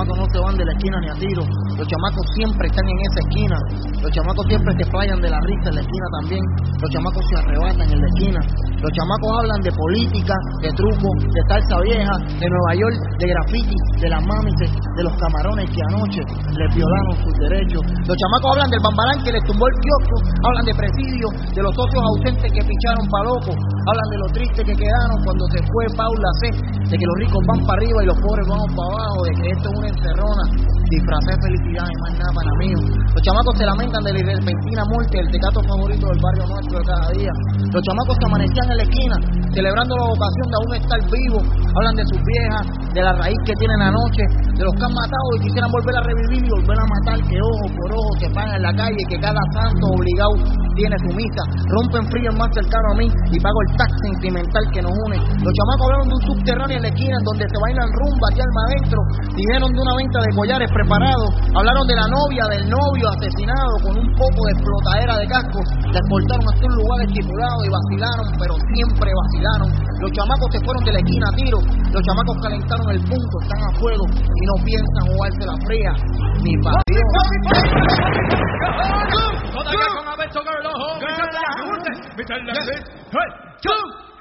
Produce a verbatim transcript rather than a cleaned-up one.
chamacos no se van de la esquina ni a tiro. Los chamacos siempre están en esa esquina. Los chamacos siempre se fallan de la risa en la esquina también. Los chamacos se arrebatan en la esquina. Los chamacos hablan de política, de truco, de salsa vieja, de Nueva York, de graffiti, de las mamis, de los camarones que anoche les violaron sus derechos. Los chamacos hablan del bambarán que les tumbó el kiosco, hablan de presidio, de los socios ausentes que picharon pa' loco, hablan de lo triste que quedaron cuando se fue Paula C, de que los ricos van para arriba y los pobres vamos para abajo, de que esto es una encerrona, disfrazé de felicidad y más nada para mí. Los chamacos se lamentan de la repentina muerte del tecato favorito del barrio nuestro de cada día. Los chamacos que amanecían en la esquina celebrando la vocación de aún estar vivos, hablan de sus viejas, de la raíz que tienen anoche, de los que han matado y quisieran volver a revivir y volver a matar, que ojo por ojo se pagan en la calle, que cada santo obligado tiene su misa, rompen frío el más cercano a mí y pago el tax sentimental que nos une. Los chamacos hablaron de un subterráneo en la esquina en donde se bailan rumba aquí alma adentro, dijeron de una venta de collares preparados, hablaron de la novia, del novio asesinado con un poco de explotadera de casco, la exportaron hasta un lugar estipulado y vacilaron, pero siempre vacilaron. Los chamacos se fueron de la esquina a tiro, los chamacos calentaron el punto, están a fuego y no piensan jugarse la fría ni para Dios. Todavía con Alberto Garlojo, Mister Hey,